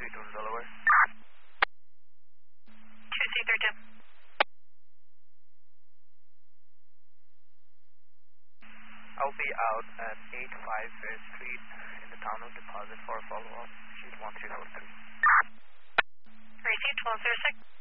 132 to Delaware. 2C32. I'll be out at 85 Fair Street in the town of Deposit for a follow-up. Sheet 1343. Received 1206.